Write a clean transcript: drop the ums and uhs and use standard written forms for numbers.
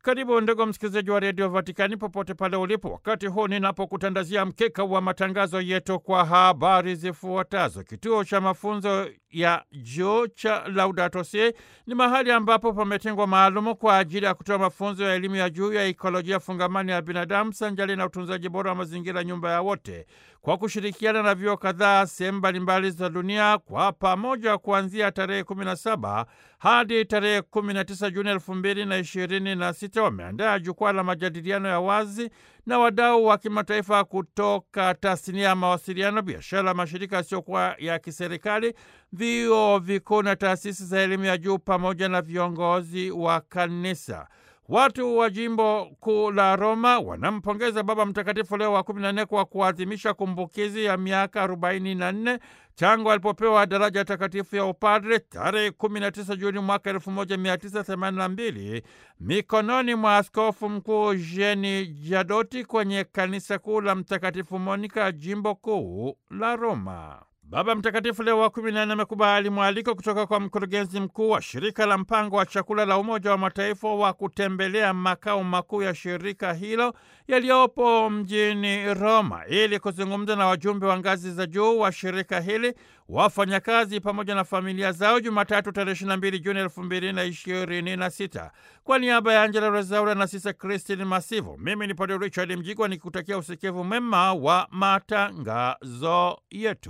Karibu ndugu msikilizaji wa redio Vatikani popote pale ulipo, wakati huu ninapokutandazia mkeka wa matangazo yetu kwa habari zifuatazo. Kituo cha mafunzo ya juu cha Laudato Si ni mahali ambapo pametengwa maalumu kwa ajili ya kutoa mafunzo ya elimu ya juu ya ikolojia fungamani ya binadamu sanjali na utunzaji bora wa mazingira, nyumba ya wote, kwa kushirikiana na vyuo kadhaa sehemu mbalimbali za dunia kwa pamoja, kuanzia tarehe 17 hadi tarehe 19 Juni 2026. Wameandaa jukwaa la majadiliano ya wazi na wadau wa kimataifa kutoka tasnia ya mawasiliano, biashara, mashirika yasiyokuwa ya kiserikali, vyuo vikuu na taasisi za elimu ya juu pamoja na viongozi wa kanisa. Watu wa jimbo kuu la Roma wanampongeza Baba Mtakatifu Leo wa 14 kwa kuadhimisha kumbukizi ya miaka 44 tangu alipopewa daraja takatifu ya upadre tarehe 19 Juni mwaka 1982 mikononi mwa Askofu Mkuu Jeni Jadoti kwenye kanisa kuu la Mtakatifu Monika, jimbo kuu la Roma. Baba Mtakatifu Leo wa 14 amekubali mwaliko kutoka kwa mkurugenzi mkuu wa shirika la mpango wa chakula la Umoja wa Mataifa wa kutembelea makao makuu ya shirika hilo yaliyopo mjini Roma ili kuzungumza na wajumbe wa ngazi za juu wa shirika hili, wafanyakazi pamoja na familia zao, Jumatatu tarehe 22 Juni 2026. Kwa niaba ya Angela Rezaura na Sisa Christine Masivo, mimi ni Padre Richard Mjigwa nikikutakia usikivu mwema wa matangazo yetu.